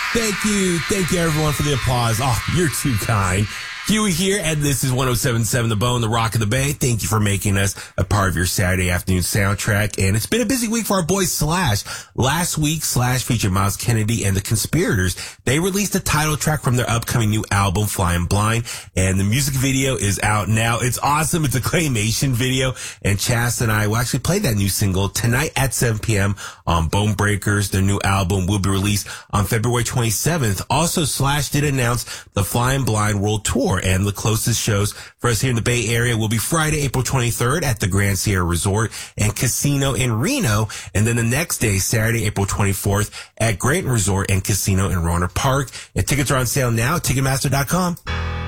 Thank you. Thank you, everyone, for the applause. Oh, you're too kind. Huey here, and this is 107.7 The Bone, the Rock of the Bay. Thank you for making us a part of your Saturday afternoon soundtrack. And it's been a busy week for our boy Slash. Last week, Slash featured Miles Kennedy and the Conspirators. They released a title track from their upcoming new album, Flying Blind, and the music video is out now. It's awesome. It's a claymation video, and Chas and I will actually play that new single tonight at 7 p.m. on Bone Breakers. Their new album will be released on February 27th. Also, Slash did announce the Flying Blind World Tour, and the closest shows for us here in the Bay Area will be Friday, April 23rd at the Grand Sierra Resort and Casino in Reno. And then the next day, Saturday, April 24th at Grayton Resort and Casino in Rohnert Park. And tickets are on sale now at Ticketmaster.com.